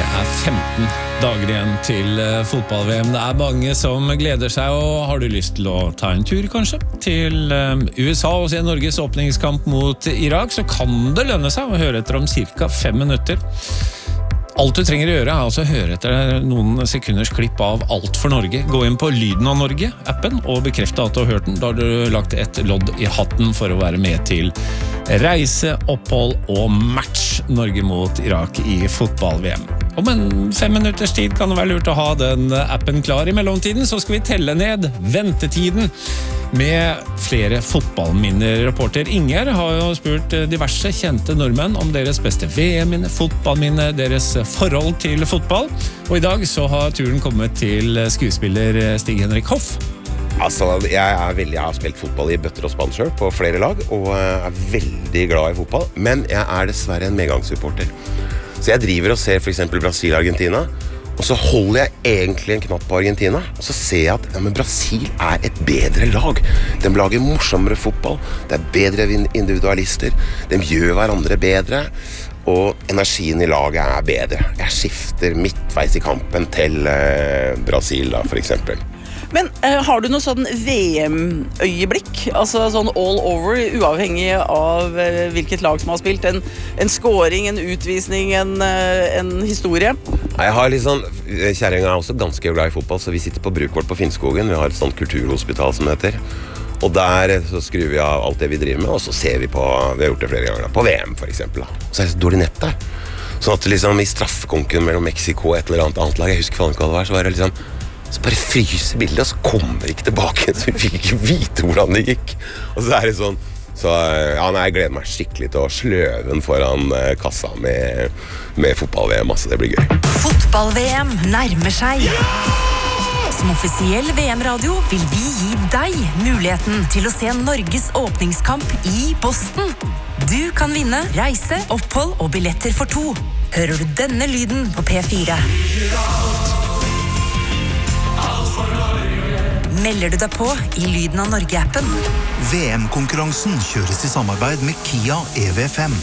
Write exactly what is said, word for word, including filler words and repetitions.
er femten dager igjen til fotball-V M. Det er mange som gleder seg, og har du lyst til å ta en tur kanskje til U S A og se Norges åpningskamp mot Irak, så kan det lønne seg å høre etter om cirka fem minutter. Alt du trenger å gjøre er altså å høre etter noen sekunders klipp av Alt for Norge. Gå inn på Lyden av Norge-appen og bekrefte at du har hørt den. Da har du lagt et lodd i hatten for å være med til reise, opphold og match Norge mot Irak i fotball-V M. Om en fem minutters tid kan det være lurt å ha den appen klar. I mellomtiden så skal vi telle ned ventetiden med flere fotballminner. Reporter Inger har jo spurt diverse kjente nordmenn om deres beste V M-minne, fotballminne, deres forhold til fotball. Og i dag så har turen kommet til skuespiller Stig-Henrik Hoff. Altså, jeg er veldig, jeg har spilt fotball i bøtter og spann selv på flere lag, og er veldig glad i fotball, men jeg er dessverre en medgangssupporter. Så jeg driver og ser for eksempel Brasil-Argentina, og så holder jeg egentlig en knapp på Argentina, og så ser jeg at ja, men Brasil er et bedre lag. De lager morsommere fotball, det er bedre individualister, de gjør hverandre bedre, og energien i laget er bedre. Jeg skifter midtveis i kampen til eh, Brasil da, for eksempel. Men uh, har du noe sånn V M-øyeblikk? Altså sånn all over, uavhengig av uh, hvilket lag som har spilt? En, en scoring, en utvisning, en, uh, en historie? Jeg har litt sånn, kjæringen er også ganske glad i fotball, så vi sitter på Brukvort på Finnskogen. Vi har et sånt kulturhospital som det heter. Og der så skrur vi av alt det vi driver med, og så ser vi på, vi har gjort det flere ganger da, på V M for eksempel. Da. Så er det så dårlig nett der. Sånn at liksom, i straffekonken mellom Mexico og et eller annet annet lag, jeg husker faen ikke hva det var, så var det liksom så bare fryser bildet, og så kommer vi ikke tilbake, så vi fikk ikke vite hvordan det gikk. Og så er det sånn, så ja, nei, jeg gleder meg skikkelig til å sløve den foran uh, kassa med, med fotball-V M, altså det blir gøy. Fotball-V M nærmer seg. Som offisiell V M-radio vil vi gi deg muligheten til å se Norges åpningskamp i Boston. Du kan vinne reise, opphold og billetter for to. Hører du denne lyden på P fire? Melder du deg på i Lyden av Norge-appen? V M-konkurransen kjøres i samarbeid med Kia E V fem.